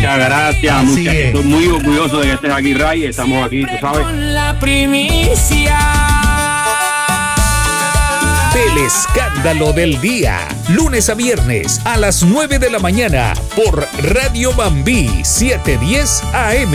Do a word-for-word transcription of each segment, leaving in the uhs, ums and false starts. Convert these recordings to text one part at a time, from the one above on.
Muchas gracias, muchas, estoy muy orgulloso de que estés aquí, Ray. Estamos aquí, tú sabes. Con la primicia. El escándalo del día, lunes a viernes a las nueve de la mañana por Radio Mambí setecientos diez A M.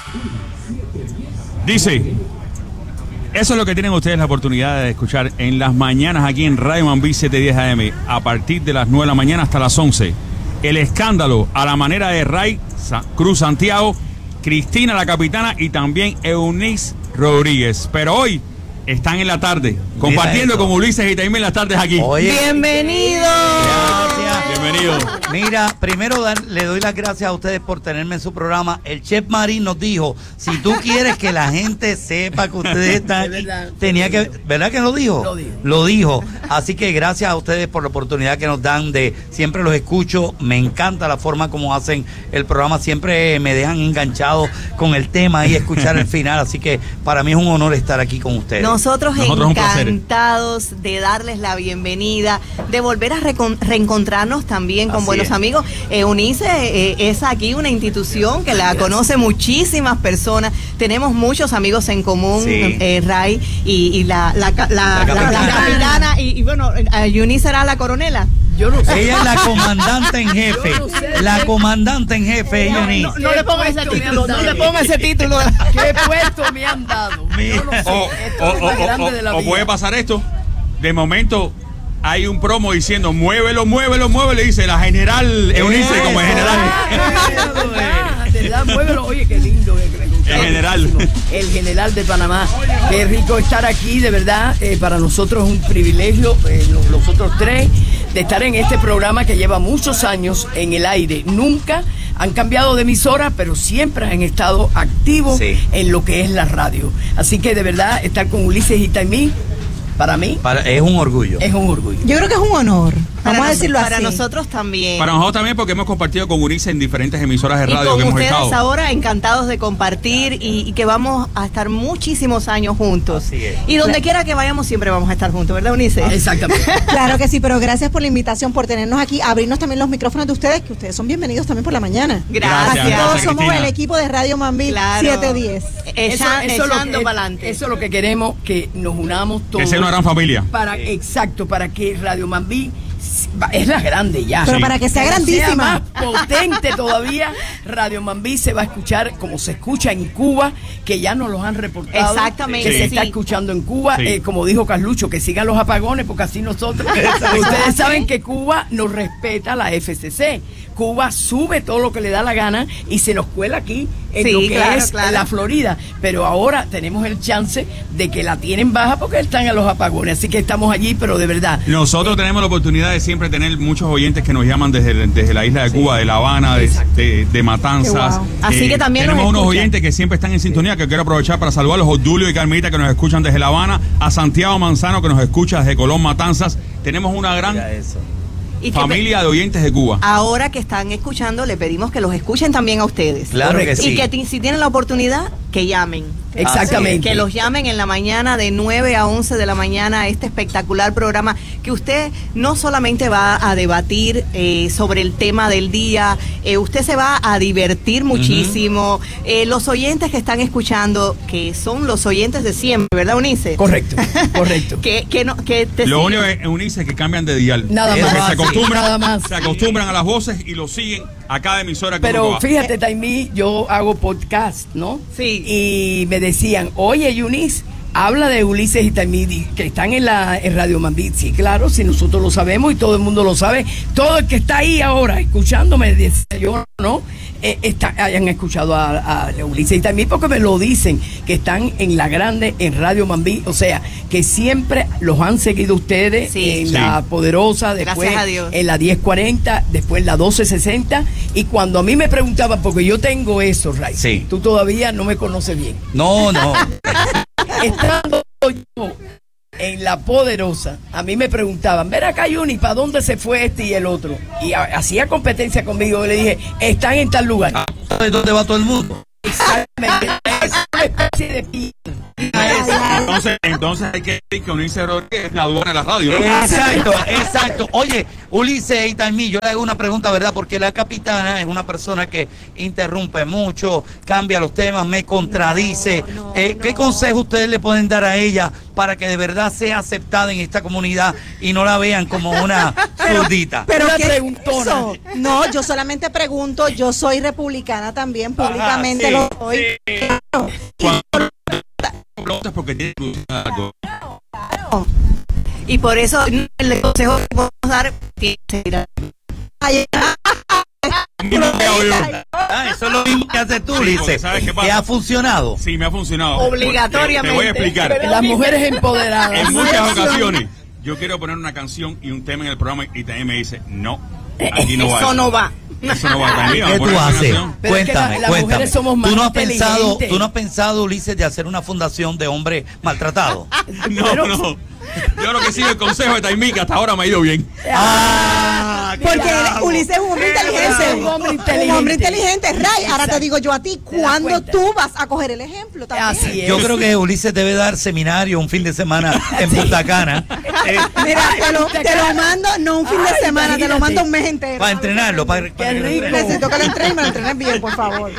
Dice, eso es lo que tienen ustedes la oportunidad de escuchar en las mañanas aquí en Radio Mambí setecientos diez A M a partir de las nueve de la mañana hasta las once. El escándalo a la manera de Ray Cruz Santiago, Cristina la capitana y también Eunice Rodríguez. Pero hoy están en la tarde, compartiendo con Ulises y Taimí en las tardes aquí. Oye, ¡bienvenido! Gracias. Bienvenido. Mira, primero dar, le doy las gracias a ustedes por tenerme en su programa. El chef Marín nos dijo, si tú quieres que la gente sepa que ustedes están aquí, tenía que, ¿verdad que lo dijo? Lo dijo. Lo dijo. Así que gracias a ustedes por la oportunidad que nos dan de, siempre los escucho, me encanta la forma como hacen el programa, siempre me dejan enganchado con el tema y escuchar el final, así que para mí es un honor estar aquí con ustedes. Nosotros, Nosotros encantados de darles la bienvenida, de volver a recon- reencontrarnos también con Así buenos es. amigos. Eunice eh, es aquí una institución que la conoce muchísimas personas. Tenemos muchos amigos en común, Sí. eh, Ray y, y la, la, la, la, La capitana. la capitana. Y, y bueno, eh, Eunice será la coronela. Yo no sé. Ella es la comandante en jefe, Yo no sé. la comandante en jefe, No, Eunice. no, no le ponga ese título, no le ponga ese título. ¿Qué puesto me han dado? Yo no sé. O, Esto o- es lo más o- grande o- de la o vida. puede pasar esto, de momento hay un promo diciendo muévelo, muévelo, muévelo, y dice la general Eunice como el general. Ah, de verdad, muévelo. Oye, qué lindo. eh, me gustó. El general. El general de Panamá. Qué rico estar aquí, de verdad. Eh, para nosotros es un privilegio, eh, los, los otros tres, de estar en este programa que lleva muchos años en el aire. Nunca han cambiado de emisora, pero siempre han estado activos Sí. en lo que es la radio. Así que de verdad, estar con Ulises y Taimí, para mí, Para- es un orgullo. es un orgullo. Yo creo que es un honor. Vamos Para a decirlo nos- así. Para nosotros también. Para nosotros también porque hemos compartido con Ulises en diferentes emisoras de Y radio con que hemos ustedes estado. ahora encantados de compartir y, y que vamos a estar muchísimos años juntos. Así es. Y donde quiera que vayamos siempre vamos a estar juntos, ¿verdad, Eunice? Exactamente. Claro que sí, pero gracias por la invitación, por tenernos aquí, abrirnos también los micrófonos de ustedes, que ustedes son bienvenidos también por la mañana. Gracias. Aquí todos gracias, somos Cristina. el equipo de Radio Mambí Claro. siete diez. Echa- es lo echando que- para adelante. Eso es lo que queremos, que nos unamos todos. Que sea una gran familia. Para, exacto, para que Radio Mambí es la grande ya. Pero Sí. para que sea Pero grandísima. más potente todavía, Radio Mambí se va a escuchar como se escucha en Cuba, que ya nos los han reportado. Exactamente, Que se sí. está escuchando en Cuba, Sí. eh, como dijo Carlucho, que sigan los apagones, porque así nosotros. Ustedes saben que Cuba nos respeta la F C C. Cuba sube todo lo que le da la gana y se nos cuela aquí en Sí, lo que claro, es claro. la Florida. Pero ahora tenemos el chance de que la tienen baja porque están a los apagones. Así que estamos allí, pero de verdad. Nosotros tenemos la oportunidad de siempre tener muchos oyentes que nos llaman desde, desde la isla de Cuba, de La Habana, de, de, de Matanzas. Qué guau. Así que también tenemos nos unos escuchan. oyentes que siempre están en sintonía, que quiero aprovechar para saludarlos, Odulio y Carmita, que nos escuchan desde La Habana, a Santiago Manzano, que nos escucha desde Colón, Matanzas. Tenemos una gran Mira eso. Y que familia de oyentes de Cuba. ahora que están escuchando, le pedimos que los escuchen también a ustedes. Claro que sí. Y que ti- si tienen la oportunidad, que llamen. Exactamente. Que los llamen en la mañana de nueve a once de la mañana a este espectacular programa que usted no solamente va a debatir eh, sobre el tema del día, eh, usted se va a divertir muchísimo. Eh, los oyentes que están escuchando, que son los oyentes de siempre, ¿verdad, Eunice? Correcto, correcto. Que, que, no, que te Lo siguen. único que Eunice es que cambian de dial. Nada Porque más. se Sí, acostumbran, nada más. se acostumbran a las voces y lo siguen a cada emisora que uno Pero va. fíjate, Taimí, yo hago podcast, ¿no? Sí. Y me decían, oye, Eunice, habla de Ulises y Taimí, di- que están en la en Radio Mambí. Sí, claro, si nosotros lo sabemos y todo el mundo lo sabe. Todo el que está ahí ahora escuchándome, dice, yo no, eh, está, hayan escuchado a, a Ulises y Taimí porque me lo dicen, que están en la grande, en Radio Mambí. O sea, que siempre los han seguido ustedes Sí. en Sí. la Poderosa, después Gracias a Dios. en la diez cuarenta, después en la doce sesenta. Y cuando a mí me preguntaban, porque yo tengo eso, Ray, Sí. tú todavía no me conoces bien. No, no. Estando yo en la Poderosa, a mí me preguntaban, ven acá, Juni, ¿para dónde se fue este y el otro? Y a- hacía competencia conmigo. Yo le dije, están en tal lugar. ¿Sabes dónde va todo el mundo? Exactamente. Es una especie de pi- Entonces, entonces hay que decir que Ulises Rodríguez es la aduana de la radio, ¿no? Exacto, exacto. Oye, Ulises y Taimí, yo le hago una pregunta, ¿verdad? Porque la capitana es una persona que interrumpe mucho, cambia los temas, me contradice. No, no, eh, ¿Qué no. consejo ustedes le pueden dar a ella para que de verdad sea aceptada en esta comunidad y no la vean como una zurdita? Pero Una ¿qué es preguntona. eso? No, yo solamente pregunto, yo soy republicana también, públicamente sí, lo soy. sí. Claro. Preguntas porque tiene algo. Y por eso el consejo que podemos dar tiene que ser Ay, Ah, eso es lo mismo que haces tú, Sí, porque Ulises. ¿sabes qué pasa? Que ha funcionado. Sí, me ha funcionado. Obligatoriamente. Te, te voy a explicar. Las mujeres empoderadas. En muchas ocasiones yo quiero poner una canción y un tema en el programa y también me dice, no, aquí no va. Eso no va. Eso no va también. ¿Qué tú haces? Pero es que Cuéntame, la- las cuéntame. mujeres somos más ¿Tú no has pensado, inteligentes. tú no has pensado, Ulises, de hacer una fundación de hombres maltratados? No, no. Yo lo que sigo el consejo de Taimí, que hasta ahora me ha ido bien. Ah, Porque bravo. Ulises es un hombre Qué inteligente. bravo. Un hombre Un inteligente. hombre inteligente. Ray, ahora te digo yo a ti, Te das ¿cuándo cuenta. tú vas a coger el ejemplo también? Así es. Yo creo que Ulises debe dar seminario un fin de semana en Punta Cana eh, Mira, te lo, te lo mando, no un fin de Ay, semana, te lo imagínate. mando un mes entero. para entrenarlo. Para, para que lo rico. entrene. Necesito que lo entrenes y me lo entrenes bien, por favor.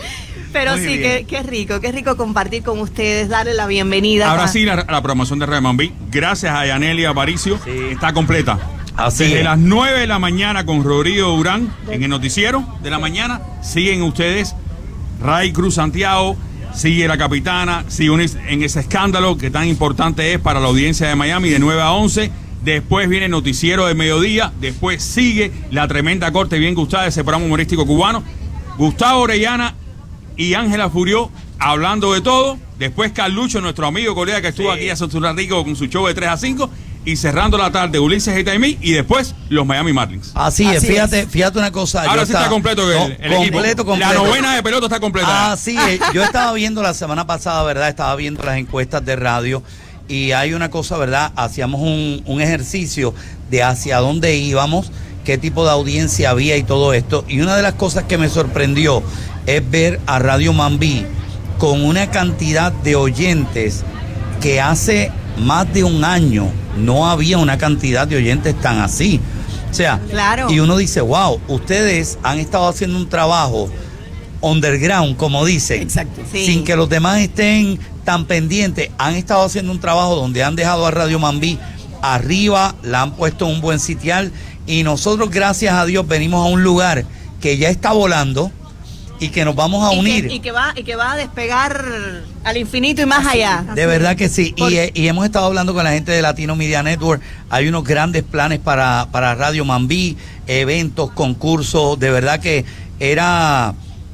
Pero Muy sí, bien. qué, qué rico, qué rico compartir con ustedes, darle la bienvenida. Ahora a- sí, la, la promoción de Radio Mambí, gracias a Yanelia Aparicio, Sí. está completa. Así Desde es. las nueve de la mañana con Rodrigo Durán en el noticiero de la mañana, siguen ustedes Ray Cruz Santiago, sigue la capitana, sigue un- en ese escándalo que tan importante es para la audiencia de Miami de nueve a once. Después viene el noticiero de mediodía, después sigue la tremenda corte bien gustada de ese programa humorístico cubano. Gustavo Orellana y Ángela Furió hablando de todo. Después Carlucho, nuestro amigo colega que estuvo Sí. aquí hace un ratico con su show de tres a cinco. Y cerrando la tarde, Ulises y Taimí. Y después los Miami Marlins. Así es, Así fíjate, es. fíjate una cosa. Ahora yo sí está estaba- completo el, No, el equipo. completo, completo. La novena de pelota está completa. Así es, yo estaba viendo la semana pasada, ¿verdad? Estaba viendo las encuestas de radio y hay una cosa, ¿verdad? Hacíamos un, un ejercicio de hacia dónde íbamos, qué tipo de audiencia había y todo esto. Y una de las cosas que me sorprendió es ver a Radio Mambí con una cantidad de oyentes que hace más de un año no había una cantidad de oyentes tan así. O sea, Claro. y uno dice, wow, ustedes han estado haciendo un trabajo underground, como dicen, Exacto. Sí. sin que los demás estén tan pendientes. Han estado haciendo un trabajo donde han dejado a Radio Mambí arriba, la han puesto en un buen sitial y nosotros, gracias a Dios, venimos a un lugar que ya está volando y que nos vamos a y unir. Que, y, que va, y que va a despegar al infinito y más allá. De verdad que sí. Por- Y, eh, y hemos estado hablando con la gente de Latino Media Network. Hay unos grandes planes para, para Radio Mambí, eventos, concursos. De verdad que era...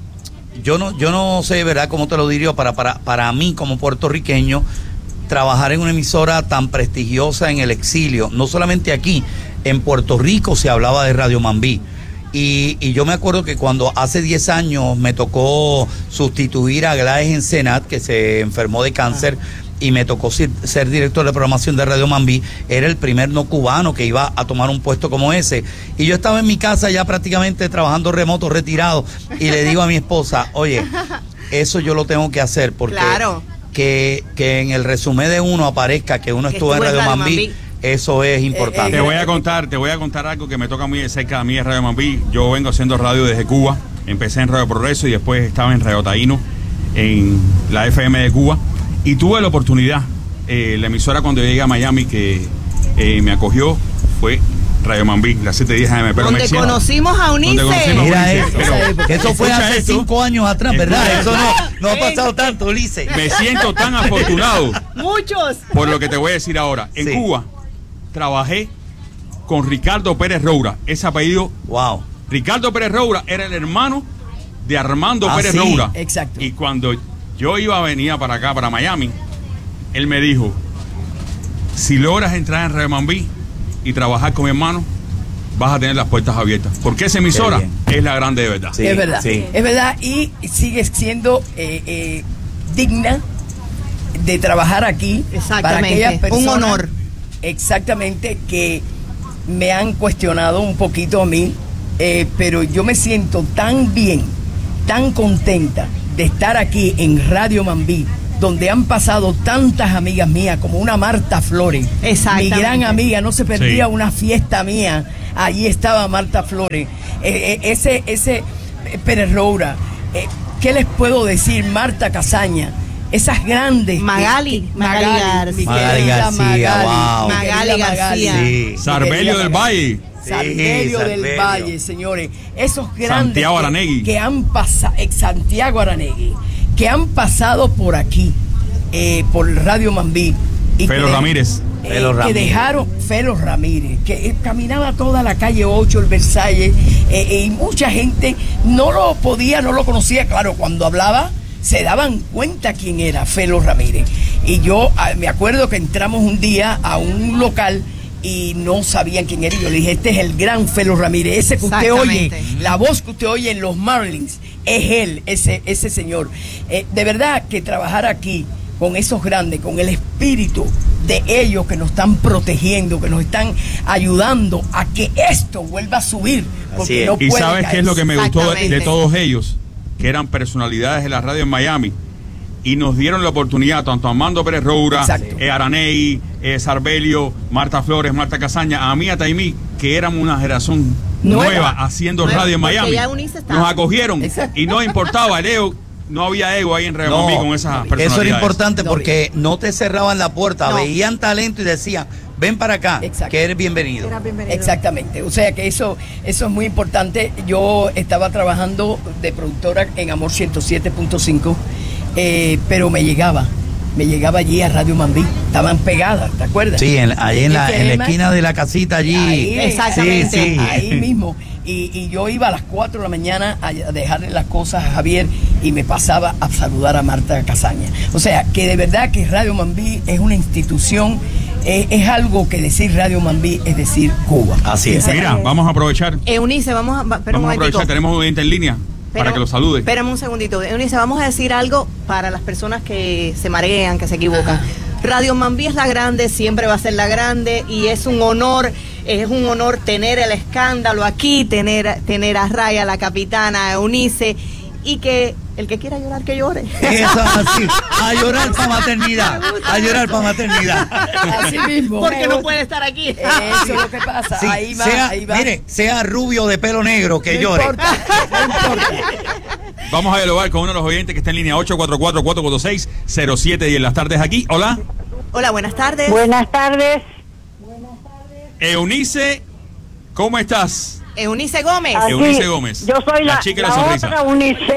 Yo no, yo no sé, ¿verdad?, cómo te lo diría para, para, para mí como puertorriqueño, trabajar en una emisora tan prestigiosa en el exilio. No solamente aquí, en Puerto Rico se hablaba de Radio Mambí. Y, y yo me acuerdo que cuando hace diez años me tocó sustituir a Gladys Ensenat, que se enfermó de cáncer, y me tocó ser, ser director de programación de Radio Mambí, era el primer no cubano que iba a tomar un puesto como ese. Y yo estaba en mi casa ya prácticamente trabajando remoto, retirado, y le digo a mi esposa, oye, eso yo lo tengo que hacer, porque Claro. que, que en el resumen de uno aparezca que uno Que estuvo en estuvo en Radio Radio Mambí, Mambí. eso es importante. Te voy a contar, te voy a contar algo que me toca muy de cerca a mí en Radio Mambí. Yo vengo haciendo radio desde Cuba. Empecé en Radio Progreso y después estaba en Radio Taíno, en la F M de Cuba. Y tuve la oportunidad, eh, la emisora cuando llegué a Miami que eh, me acogió fue Radio Mambí, la siete diez A M. Pero donde me siento- conocimos a donde Unice. conocimos a Mira Ulises, eso, pero- que eso fue escucha hace esto. cinco años atrás, ¿verdad? Escucha Eso no, esto. no ha pasado tanto, Ulises. Me siento tan afortunado Muchos. por lo que te voy a decir ahora. En Sí. Cuba trabajé con Ricardo Pérez Roura. Ese apellido, Wow. Ricardo Pérez Roura era el hermano de Armando Ah, Pérez sí, Roura. exacto. Y cuando yo iba a venir para acá, para Miami, él me dijo, si logras entrar en Radio Mambí y trabajar con mi hermano, vas a tener las puertas abiertas. Porque esa emisora bien. es la grande de verdad. Sí, es verdad, sí. es verdad, y sigue siendo eh, eh, digna de trabajar aquí para Exactamente, aquellas un personas, honor. exactamente, que me han cuestionado un poquito a mí, eh, pero yo me siento tan bien, tan contenta de estar aquí en Radio Mambí, donde han pasado tantas amigas mías, como una Marta Flores, mi gran amiga, no se perdía sí. una fiesta mía, allí estaba Marta Flores, eh, eh, ese, ese Pérez Roura, eh, ¿qué les puedo decir? Marta Casaña, esas grandes. Magali, que, que, Magali, Magali García. Magali García, Magali, wow. Magali García. Sí. Sarbelio del Valle. Sarbelio Sí, del Sarbelio. Valle, señores. Esos grandes Santiago que, Aranegui. que han pasado, Santiago Aranegui, que han pasado por aquí, eh, por Radio Mambí. Y Felo que, Ramírez. Eh, Felo que Ramírez. dejaron, Felo Ramírez, que eh, caminaba toda la calle ocho, el Versalles, eh, eh, y mucha gente no lo podía, no lo conocía. Claro, cuando hablaba, se daban cuenta quién era Felo Ramírez. Y yo ah, me acuerdo que entramos un día a un local y no sabían quién era. Yo le dije, este es el gran Felo Ramírez, ese que usted oye, la voz que usted oye en los Marlins, es él, ese, ese señor. Eh, de verdad que trabajar aquí con esos grandes, con el espíritu de ellos que nos están protegiendo, que nos están ayudando a que esto vuelva a subir. Porque no y puede ¿sabes qué es lo que me gustó de, de todos ellos? Que eran personalidades de la radio en Miami. Y nos dieron la oportunidad, tanto a Armando Pérez Roura, eh, Aranegui, eh, Sarbelio, Marta Flores, Marta Casaña, a mí, a Taimí, que éramos una generación nueva, nueva haciendo nueva, radio en Miami. Nos acogieron. Exacto. Y no importaba el ego, no había ego ahí en Radio Mambí con esas personalidades. Eso era importante porque no te cerraban la puerta, no. veían talento y decían, ven para acá, Exacto. que eres bienvenido. bienvenido. Exactamente, o sea que eso, eso es muy importante. Yo estaba trabajando de productora en Amor ciento siete punto cinco. Eh, pero me llegaba, me llegaba allí a Radio Mambí, estaban pegadas, ¿te acuerdas? Sí, en, ahí en la, en la esquina de la casita allí. Ahí, exactamente, sí, sí. ahí mismo. Y, y yo iba a las cuatro de la mañana a dejarle las cosas a Javier y me pasaba a saludar a Marta Casaña. O sea, que de verdad que Radio Mambí es una institución, es, es algo que decir Radio Mambí es decir Cuba. Así es. Mira, vamos a aprovechar. Eunice, vamos a, vamos a aprovechar, tenemos un oyente en línea. Pero, para que lo salude. Espérame un segundito. Eunice, vamos a decir algo para las personas que se marean, que se equivocan. Radio Mambí es la grande, siempre va a ser la grande y es un honor, es un honor tener el escándalo aquí, tener, tener a Raya, la capitana, a Eunice, y que el que quiera llorar, que llore. Eso así, a llorar para maternidad, a llorar para maternidad. Así mismo. Porque no puede estar aquí. Eso es lo que pasa. Sí, ahí va, sea, ahí va. Mire, sea rubio de pelo negro, que no llore. Importa, no importa. Vamos a dialogar con uno de los oyentes que está en línea ocho cuatro cuatro, cuatro cuatro seis, cero siete y en las tardes aquí. Hola. Hola, buenas tardes. Buenas tardes. Eunice, ¿cómo estás? Eunice Gómez. Así, Eunice Gómez. Yo soy la, la chica de la la sonrisa. otra Eunice.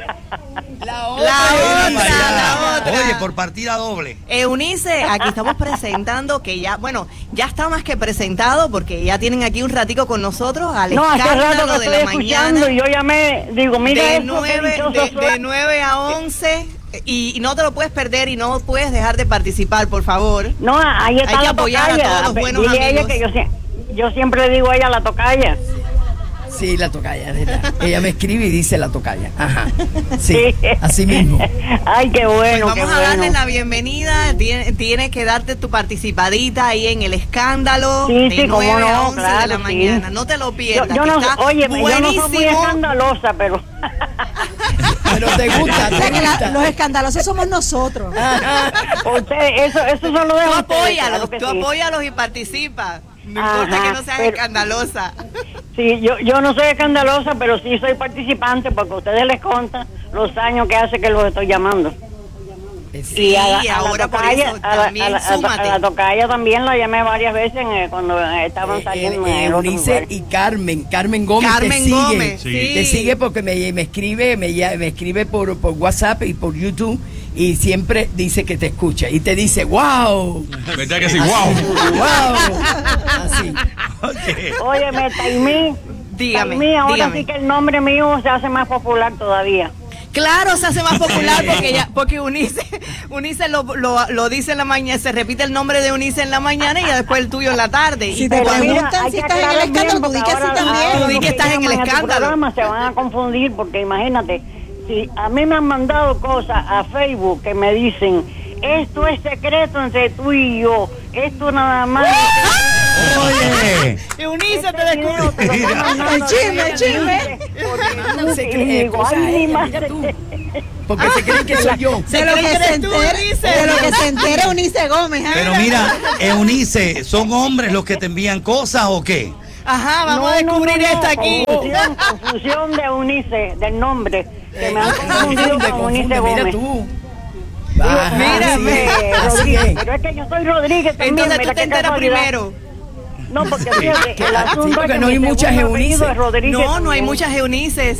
La otra, la otra, la otra. Oye, por partida doble. Eunice, aquí estamos presentando que ya, bueno, ya está más que presentado porque ya tienen aquí un ratico con nosotros al no, hace rato que de estoy la escuchando mañana. Y yo llamé, digo, mira de eso, nueve, de, de nueve a once y, y no te lo puedes perder y no puedes dejar de participar, por favor. No, ahí está. Hay que la apoyar tocaya. a todos los buenos Dile amigos. A ella que yo, yo siempre le digo a ella la tocaya. Sí, la tocaya, ¿verdad? Ella me escribe y dice la tocaya. Ajá. Sí, Sí. así mismo. Ay, qué bueno, Pues qué vamos a bueno. darle la bienvenida. Tienes tiene que darte tu participadita ahí en el escándalo Sí, de sí, cómo nueve a no, once claro, de la sí. mañana. No te lo Yo, pierdas. yo que no, está oye, yo no soy muy buenísimo. escandalosa, pero... Pero te gusta, te La- gusta. los escandalosos somos nosotros. Usted, eso, eso solo Tú dejo apóyalos, que tú sí. apóyalos y participa. No Ajá, importa que no seas pero- escandalosa. Sí, yo, yo no soy escandalosa, pero sí soy participante porque a ustedes les contan los años que hace que los estoy llamando. Sí, Y a la- a la ahora por tocaya- eso a la- también a la, a la- súmate. a la tocaya también la llamé varias veces eh, cuando eh, estaban saliendo en el otro Eunice lugar. y Carmen, Carmen Gómez Carmen te sigue, Gómez, Sí. sí. te sigue porque me, me escribe, me, ya- me escribe por, por WhatsApp y por YouTube y siempre dice que te escucha y te dice wow, ¿Verdad que sí? ¡Wow! wow, así. Óyeme, Taimí, Dígame, Taimí, ahora dígame. sí que el nombre mío se hace más popular todavía. Claro, se hace más popular porque ya, porque Unice, Unice lo, lo, lo dice en la mañana, se repite el nombre de Unice en la mañana y ya después el tuyo en la tarde. Si Y te Pero mira, preguntan hay si que estás en el aclarar bien, escándalo, tú di porque que sí ahora- también. ahora Tú di los que estás en el llaman a tu escándalo. programa se van a confundir porque imagínate, si a mí me han mandado cosas a Facebook que me dicen, esto es secreto entre tú y yo, esto nada más... Oye. Unice te descubrió. Te lo estoy mandando El chisme, el chisme. directamente, porque Mandan tú- secretos, y digo, cosas ay, a mi ella, madre. mira tú. Porque se creen que soy yo. De lo que se entere, de lo que se entere Eunice Gómez. ¿eh? Pero mira, Eunice, ¿son hombres los que te envían cosas o qué? Ajá, vamos No, a descubrir no, no, esta aquí. Confusión, confusión de Eunice, del nombre. Que me han Ah, confundido me con confunde, Eunice mira Gómez. tú. Digo, Ajá, mira, así ve, es, así Rodríguez, es. pero es que yo soy Rodríguez también. Entonces mira tú te qué enteras casualidad. primero. No, porque fíjate, el asunto Sí, es porque que no mi hay muchas segundo apellido Eunice. es Rodríguez No, no hay también. muchas Eunices.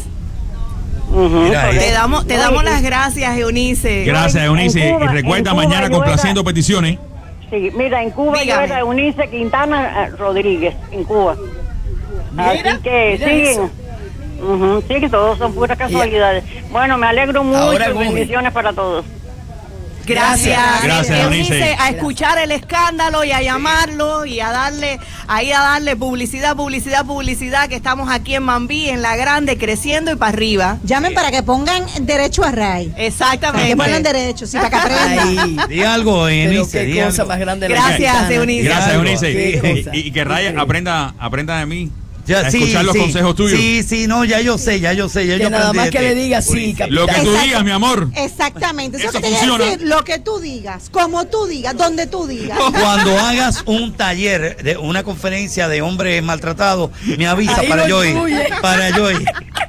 Ujú, Mira, correcto. Te damos, te No, damos y- las gracias, Eunice. Gracias, en Eunice. Cuba- Y recuerda, en Cuba mañana yo complaciendo era- peticiones. Sí, mira, en Cuba Dígame. yo era Eunice Quintana eh, Rodríguez, en Cuba. Mira, Así que mira siguen. eso. Ujú, sí, que todos son puras casualidades. Bueno, me alegro mucho. Ahora Gómez. Bendiciones para todos. Gracias, Gracias, Eunice, Eunice. a escuchar el escándalo y a llamarlo y a darle, ahí a darle publicidad, publicidad, publicidad, que estamos aquí en Mambí, en La Grande, creciendo y para arriba. Llamen para que pongan derecho a Ray. Para que Exactamente. pongan derecho, sí, para que aprendan. Ahí. Di algo, Pero Eunice, qué di cosa algo. más grande la Gracias, Quintana. Eunice. Gracias, algo, Eunice. qué Y, cosa. y- y que Raya Increíble. aprenda, aprenda de mí. Ya, a sí, escuchar los sí. consejos tuyos. Sí, sí, no, ya yo sé, ya yo sé. Ya Que yo nada aprendí más de que ti. le diga sí, capitán. Lo que tú Exacto. digas, mi amor. Exactamente. Eso, Eso que te quiero funciona. decir, lo que tú digas, como tú digas, donde tú digas. Cuando hagas un taller, de una conferencia de hombres maltratados, me avisa Ahí para lo yo ir. incluye. Para yo ir.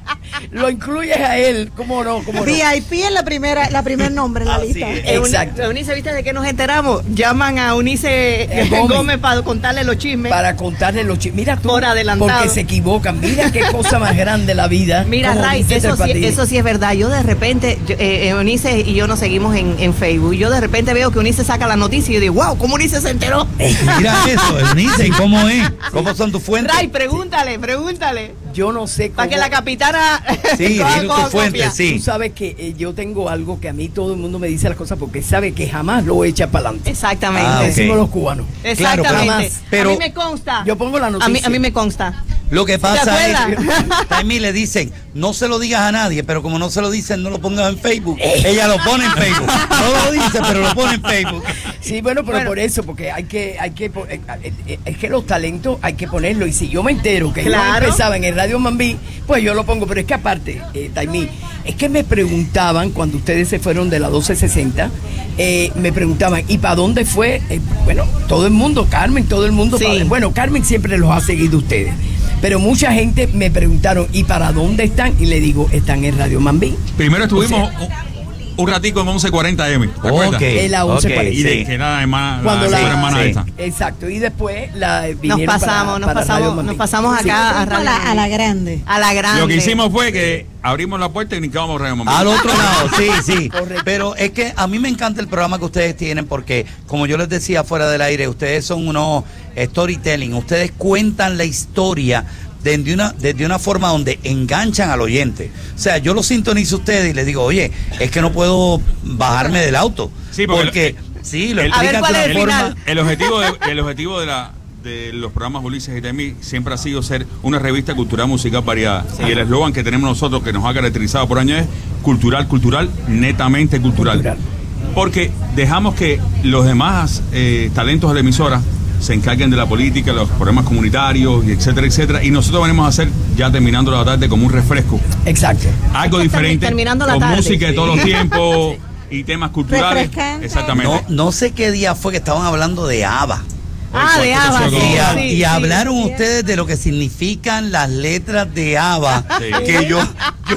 Lo incluyes a él, ¿cómo no? ¿Cómo no? V I P es la primera, la primer nombre en la Así lista. es. Euni- Exacto. Eunice, ¿viste de qué nos enteramos? Llaman a Eunice Eh, Gómez. Gómez. para contarle los chismes. Para contarle los chismes. Mira tú, Por adelantado. porque se equivocan. Mira qué cosa más grande la vida. Mira, como Ray, dice eso Tres sí, Patines. eso sí es verdad. Yo de repente, yo, eh, Eunice y yo nos seguimos en, en Facebook. Yo de repente veo que Eunice saca la noticia y yo digo, wow, ¿cómo Eunice se enteró? Mira eso, Eunice, ¿cómo es? ¿Cómo son tus fuentes? Ray, pregúntale, pregúntale. Yo no sé cómo. Para que la capitana Sí, coja- dile coja tu fuente, copia. sí. Tú sabes que eh, yo tengo algo que a mí todo el mundo me dice las cosas porque sabe que jamás lo echa para adelante. Exactamente. Ah, ok. Decimos los cubanos. Claro, Exactamente. jamás. Pero- a mí me consta. Yo pongo la a mí, noticia. a mí me consta. Lo que pasa es acuerdas? que a mí le dicen, no se lo digas a nadie, pero como no se lo dicen, no lo pongas en Facebook. Ella lo pone en Facebook. No lo dice, pero lo pone en Facebook. Sí, bueno, pero Bueno. por eso, porque hay que, hay que, po- eh, eh, eh, es que los talentos hay que ponerlo. Y si yo me entero que yo Claro. empezaba en el Radio Mambí, pues yo lo pongo. Pero es que aparte, eh, Taimí, es que me preguntaban cuando ustedes se fueron de la doce sesenta, eh, me preguntaban, ¿y para dónde fue? Eh, bueno, todo el mundo, Carmen, todo el mundo. Sí. pa- bueno, Carmen siempre los ha seguido ustedes. Pero mucha gente me preguntaron, ¿y para dónde están? Y le digo, están en Radio Mambí. Primero estuvimos O sea, un, un ratico en once cuarenta M. ¿Te acuerdas? Ok, En la once ok, cuarenta. Y de sí. que era la hermana, Cuando la, la- hermana sí. esta. Exacto. Y después la Nos vinieron pasamos, para- nos para Radio pasamos, Mambí. nos pasamos Sí. acá a A Radio la, a la grande. A la grande. Lo que hicimos fue que abrimos la puerta y ni quedamos Radio Mambí. Al otro lado, sí, sí. Correcto. Pero es que a mí me encanta el programa que ustedes tienen porque, como yo les decía fuera del aire, ustedes son unos storytelling, ustedes cuentan la historia desde una, desde una forma donde enganchan al oyente. O sea, yo lo sintonizo a ustedes y les digo, oye, es que no puedo bajarme del auto. Sí, porque porque, sí, lo el- A ver, explican ¿cuál de es una el forma... final? El objetivo de, el objetivo de la de los programas Ulises y Taimí siempre ha sido ser una revista cultural musical variada. Y el eslogan que tenemos nosotros, que nos ha caracterizado por años, es cultural, cultural, netamente cultural. Cultural. Porque dejamos que los demás eh, talentos de la emisora se encarguen de la política, los problemas comunitarios, y etcétera, etcétera. Y nosotros venimos a hacer, ya terminando la tarde, como un refresco. Exacto. Algo Termi- diferente, terminando la con tarde. música de todos los tiempos y temas culturales. Refrescante. Exactamente. No, no sé qué día fue que estaban hablando de ABBA. Ah, de ABBA, sí, Y, a- sí, y sí. hablaron ustedes de lo que significan las letras de ABBA, Sí. que yo, yo,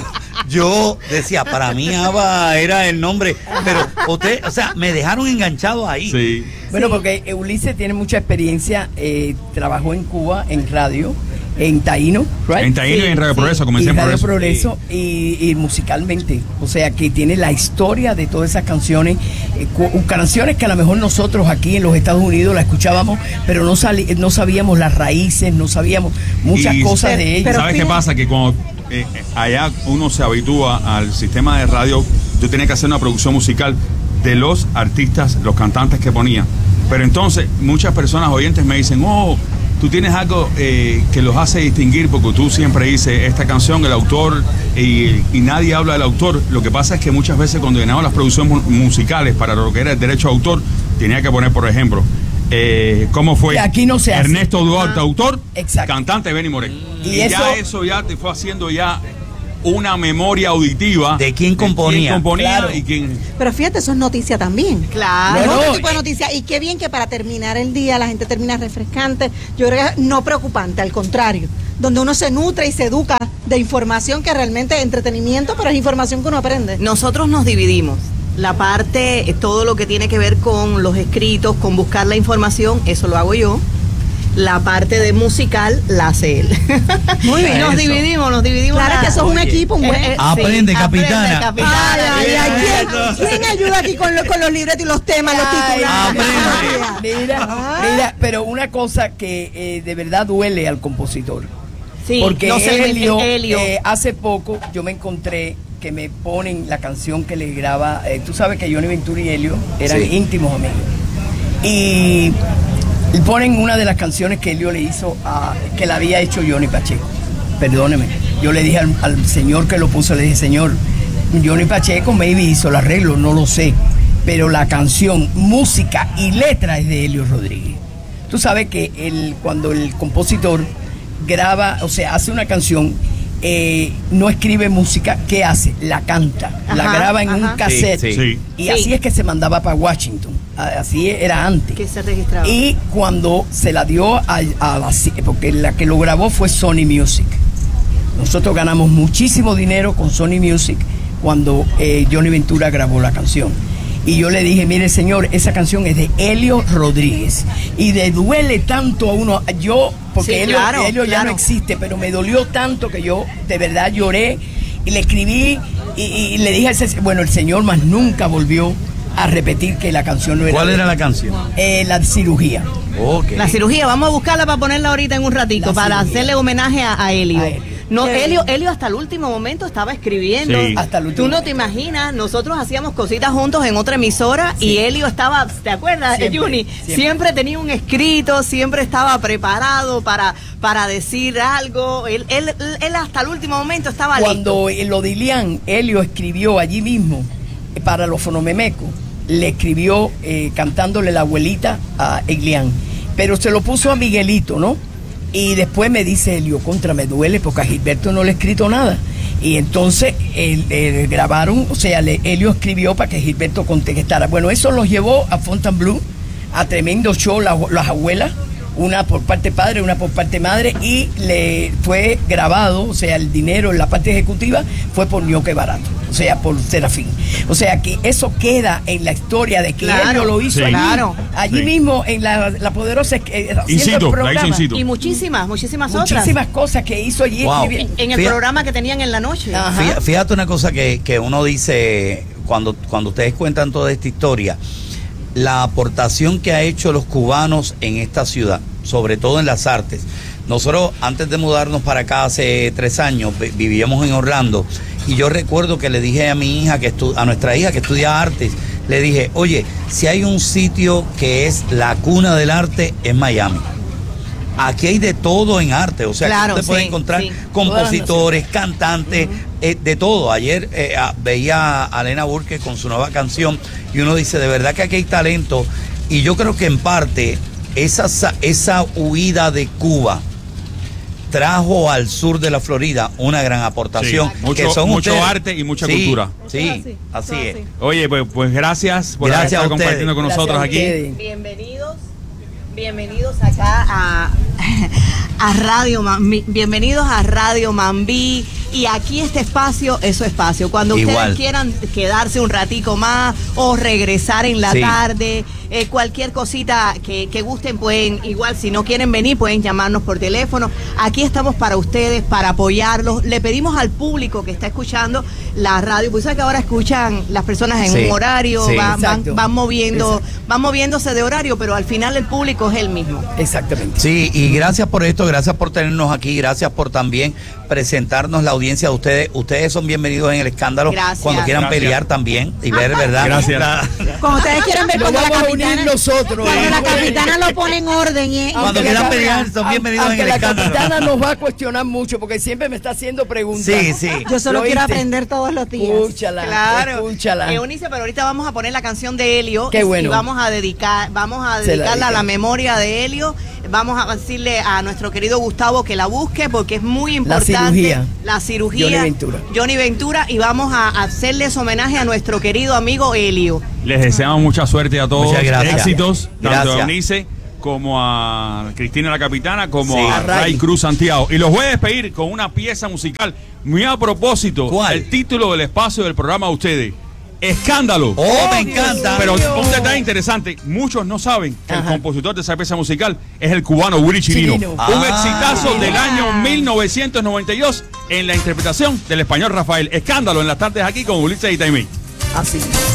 yo decía, para mí ABBA era el nombre, pero usted, o sea, me dejaron enganchado ahí. Sí. Bueno, porque Ulises tiene mucha experiencia, eh, trabajó en Cuba, en radio, en Taíno, right? En Taíno y en Radio Progreso, comencé y en Radio Progreso. Progreso y, y musicalmente, o sea que tiene la historia de todas esas canciones, eh, cu- canciones que a lo mejor nosotros aquí en los Estados Unidos la escuchábamos, pero no sali- no sabíamos las raíces, no sabíamos muchas Y- cosas de ellos. ¿Sabes qué pasa? Que cuando eh, allá uno se habitúa al sistema de radio, yo tenía que hacer una producción musical de los artistas, los cantantes que ponía. Pero entonces muchas personas oyentes me dicen, oh, tú tienes algo eh, que los hace distinguir porque tú siempre dices esta canción, el autor, y, y nadie habla del autor. Lo que pasa es que muchas veces cuando llenaba las producciones mu- musicales para lo que era el derecho de autor, tenía que poner, por ejemplo, eh, cómo fue Que aquí no se hace. Ernesto Duarte, autor, Exacto. cantante Benny Moré. Y Y, eso- ya eso ya te fue haciendo ya una memoria auditiva de quién componía, quién componía Claro. y quién. Pero fíjate, eso es noticia también. Claro. Es No, otro no, tipo de eh. noticia. Y qué bien que para terminar el día la gente termina refrescante. Yo creo que no preocupante, al contrario. Donde uno se nutre y se educa de información que realmente es entretenimiento, pero es información que uno aprende. Nosotros nos dividimos. La parte, eh, todo lo que tiene que ver con los escritos, con buscar la información, eso lo hago yo. La parte de musical la hace él. Muy bien. Nos Eso. dividimos, nos dividimos. Claro la- que eso es un Oye, equipo, un buen... Eh, eh, Aprende, sí, capitana. capitana. Ay, ay, ay, Eso. ¿quién, quién ayuda aquí con, lo- con los libretos y los temas, los Ay, titulares? aprende. Mira, Ah. mira, pero una cosa que eh, de verdad duele al compositor. Sí, Porque no sé, Helio, Helio. eh, hace poco yo me encontré que me ponen la canción que le graba. eh, tú sabes que Johnny Ventura y Helio eran Sí. íntimos amigos. Y y ponen una de las canciones que Helio le hizo, a, que la había hecho Johnny Pacheco. Perdóneme. Yo le dije al, al señor que lo puso, le dije, señor, Johnny Pacheco maybe hizo el arreglo, no lo sé. Pero la canción, música y letra es de Helio Rodríguez. Tú sabes que el, cuando el compositor graba, o sea, hace una canción, eh, no escribe música, ¿qué hace? La canta, la Ajá, graba en un ajá. cassette. Sí, sí. Y Sí. así es que se mandaba para Washington. A- Así era antes. Que se registraba. Y cuando se la dio a, a la, porque la que lo grabó fue Sony Music. Nosotros ganamos muchísimo dinero con Sony Music cuando eh, Johnny Ventura grabó la canción. Y yo le dije, mire señor, esa canción es de Helio Rodríguez. Y le duele tanto a uno, yo, porque Sí, Helio, claro, Helio ya claro. no existe, pero me dolió tanto que yo de verdad lloré y le escribí y, y le dije, a ese, bueno, el señor más nunca volvió a repetir que la canción no era ¿Cuál de era él. la canción? Eh, la cirugía. Ok. La cirugía, vamos a buscarla para ponerla ahorita en un ratito, La para cirugía. hacerle homenaje a, a Helio. A Helio. No, Qué Helio, bien. Helio hasta el último momento estaba escribiendo. Sí. Hasta el último Tú no te momento. imaginas, nosotros hacíamos cositas juntos en otra emisora Sí. y Helio estaba, ¿te acuerdas, Siempre, Juni? siempre. Siempre. tenía un escrito, siempre estaba preparado para, para decir algo. Él, él, él hasta el último momento estaba listo. Cuando el Odilian, Helio escribió allí mismo eh, para los fonomemecos, le escribió eh, cantándole la abuelita a Eglián, pero se lo puso a Miguelito, ¿no? Y después me dice Helio, contra, me duele porque a Gilberto no le he escrito nada. Y entonces él, él grabaron, o sea, le, Helio escribió para que Gilberto contestara. Bueno, eso los llevó a Fontainebleau, a tremendo show, la- las abuelas, una por parte padre, una por parte madre, y le fue grabado, o sea, el dinero en la parte ejecutiva fue por Ñoque Barato, o sea, por Serafín. O sea, que eso queda en la historia de que Claro, Helio lo hizo sí. allí, Claro. allí Sí. mismo en la, la poderosa, eh, haciendo In situ, el la hizo programa. in situ. Y muchísimas, muchísimas otras. Muchísimas cosas que hizo allí. Wow. escribiendo. En el Fíjate- programa que tenían en la noche. Ajá. Fí- Fíjate una cosa que, que uno dice cuando, cuando ustedes cuentan toda esta historia, la aportación que ha hecho los cubanos en esta ciudad, sobre todo en las artes. Nosotros, antes de mudarnos para acá hace tres años, vi- vivíamos en Orlando, y yo recuerdo que le dije a mi hija, que estu- a nuestra hija que estudia artes, le dije, oye, si hay un sitio que es la cuna del arte, es Miami. Aquí hay de todo en arte, o sea, Claro, que usted puede sí, encontrar sí. compositores, cantantes, eh, de todo. Ayer eh, ah, veía a Elena Burke con su nueva canción y uno dice, de verdad que aquí hay talento, y yo creo que en parte esa, sa- esa huida de Cuba trajo al sur de la Florida una gran aportación. Sí, mucho- que son mucho ustedes. arte y mucha Sí, cultura. Sí, así es. Oye, pues, pues gracias por Gracias estar a ustedes. compartiendo con Gracias nosotros a aquí. ustedes. Bienvenidos, bienvenidos acá a, a Radio Mambí, bienvenidos a Radio Mambí, y aquí este espacio es su espacio. Cuando ustedes Igual. quieran quedarse un ratico más o regresar en la Sí. tarde, eh, cualquier cosita que, que gusten, pueden, igual si no quieren venir, pueden llamarnos por teléfono. Aquí estamos para ustedes, para apoyarlos. Le pedimos al público que está escuchando la radio, pues sabe que ahora escuchan las personas en Sí, un horario, sí. van, van, Exacto. van moviendo, Exacto. van moviéndose de horario, pero al final el público es el mismo. Exactamente. Sí, y gracias por esto, gracias por tenernos aquí, gracias por también presentarnos la audiencia de ustedes. Ustedes son bienvenidos en el escándalo Gracias. cuando quieran Gracias. pelear también y ver, ¿verdad? Gracias. La- Cuando ustedes quieran ver Nos cuando la vamos a unir capitana, nosotros. cuando eh. la capitana lo pone en orden. Y, Cuando Aunque quieran la- pelear, son bienvenidos en aunque el la escándalo. capitana nos va a cuestionar mucho porque siempre me está haciendo preguntas. Sí, sí. yo solo ¿Lo quiero oíste? aprender todos los días. Escúchala, Claro. escúchala. Eunice, pero ahorita vamos a poner la canción de Helio. Qué y- bueno. Y vamos a dedicar, vamos a Se la dedicarla a la dedican. memoria de Helio. Vamos a decirle a nuestro querido Gustavo que la busque porque es muy La importante importante, cirugía. la cirugía. Johnny Ventura. Johnny Ventura, y vamos a hacerles homenaje a nuestro querido amigo Helio. Les deseamos mucha suerte a todos. Muchas gracias. Éxitos, tanto Gracias. a Eunice como a Cristina la Capitana, como Sí. a A Ray Ray. Cruz Santiago. Y los voy a despedir con una pieza musical muy a propósito. ¿Cuál? El título del espacio del programa de ustedes. Escándalo. Oh, me encanta. Pero un detalle interesante, muchos no saben que el Ajá. compositor de esa pieza musical es el cubano Willy Chirino. Chirino. Un Ah. exitazo del año mil novecientos noventa y dos en la interpretación del español Rafael. Escándalo en las tardes aquí con Ulises y Taimí. Así.